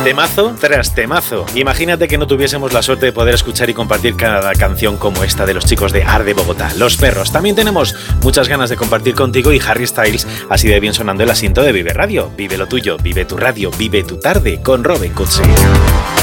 Temazo tras temazo. Imagínate que no tuviésemos la suerte de poder escuchar y compartir cada canción como esta de los chicos de Arde Bogotá, Los Perros. También tenemos muchas ganas de compartir contigo y Harry Styles, así de bien sonando el asiento de Vive Radio. Vive lo tuyo, vive tu radio, vive tu tarde con Robin Cutsi.